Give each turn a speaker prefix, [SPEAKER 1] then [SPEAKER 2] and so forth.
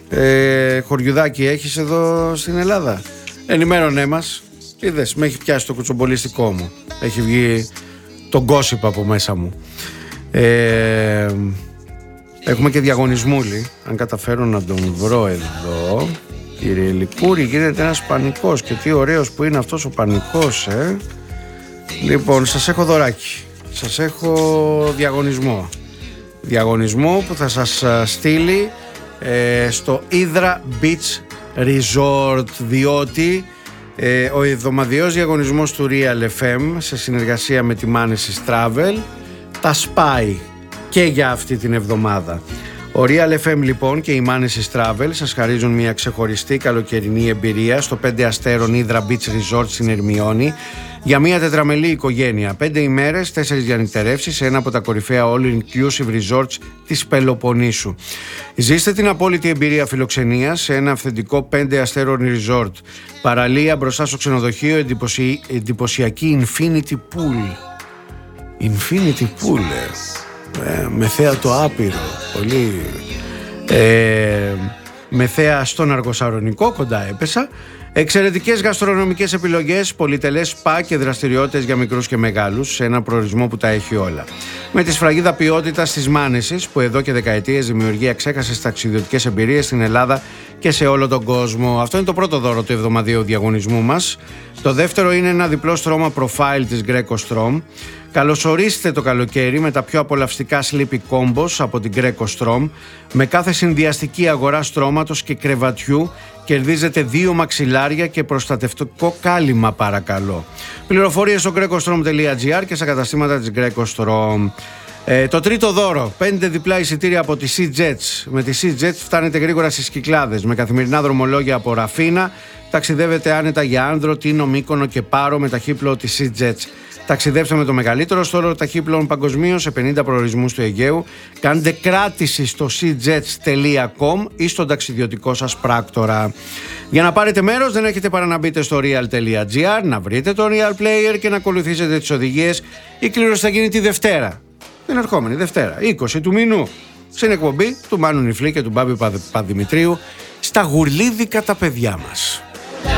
[SPEAKER 1] χωριουδάκι έχεις εδώ στην Ελλάδα? Ενημέρωνέ μας. Είδες, με έχει πιάσει το κουτσομπολιστικό μου. Έχει βγει τον gossip από μέσα μου. Έχουμε και διαγωνισμούλη. Αν καταφέρω να τον βρω εδώ. Κύριε Λικούρη, γίνεται ένας πανικός. Και τι ωραίος που είναι αυτός ο πανικός, Λοιπόν, σας έχω δωράκι. Σας έχω διαγωνισμό που θα σας στείλει στο Hydra Beach Resort, διότι ο εβδομαδιαίος διαγωνισμός του Real FM σε συνεργασία με τη Manesis Travel τα σπάει και για αυτή την εβδομάδα. Ο Real FM λοιπόν και η Manesis Travel σας χαρίζουν μια ξεχωριστή καλοκαιρινή εμπειρία στο 5 αστέρων Hydra Beach Resort στην Ερμιώνη για μια τετραμελή οικογένεια. 5 ημέρες, 4 διανυκτερεύσεις σε ένα από τα κορυφαία all-inclusive resorts της Πελοποννήσου. Ζήστε την απόλυτη εμπειρία φιλοξενίας σε ένα αυθεντικό 5 αστέρων resort. Παραλία μπροστά στο ξενοδοχείο, εντυπωσιακή infinity pool. Infinity pool, με θέα το άπειρο. Πολύ. Με θέα στον Αργοσαρονικό, κοντά έπεσα. Εξαιρετικές γαστρονομικές επιλογές, πολυτελές σπα και δραστηριότητες για μικρούς και μεγάλους σε ένα προορισμό που τα έχει όλα. Με τη σφραγίδα ποιότητας της Manesis που εδώ και δεκαετίες δημιουργεί αξέχαστες ταξιδιωτικές εμπειρίες στην Ελλάδα και σε όλο τον κόσμο. Αυτό είναι το πρώτο δώρο του εβδομαδίου διαγωνισμού μας. Το δεύτερο είναι ένα διπλό στρώμα profile της Greco Strom. Καλωσορίστε το καλοκαίρι με τα πιο απολαυστικά sleepy combos από την Greco Strom. Με κάθε συνδυαστική αγορά στρώματος και κρεβατιού κερδίζετε 2 μαξιλάρια και προστατευτικό κάλυμα, παρακαλώ. Πληροφορίες στο grecostrom.gr και στα καταστήματα της Greco Strom. Το τρίτο δώρο, 5 διπλά εισιτήρια από τη Sea Jets. Με τη Sea Jets φτάνετε γρήγορα στις Κυκλάδες. Με καθημερινά δρομολόγια από Ραφίνα, ταξιδεύετε άνετα για Άνδρο, Τίνο, Μύκονο και Πάρο με ταχύπλοο τη Sea Jets. Ταξιδέψτε με το μεγαλύτερο στόλο ταχύπλοων παγκοσμίως σε 50 προορισμούς του Αιγαίου. Κάντε κράτηση στο seajets.com ή στον ταξιδιωτικό σας πράκτορα. Για να πάρετε μέρος δεν έχετε παρά να μπείτε στο real.gr, να βρείτε το Real Player και να ακολουθήσετε τις οδηγίες. Η κλήρωση θα γίνει τη Δευτέρα, την ερχόμενη Δευτέρα, 20 του μηνού, στην εκπομπή του Μάνου Νιφλή και του Μπάμπη Παδημητρίου στα Γουρλίδικα τα παιδιά μας.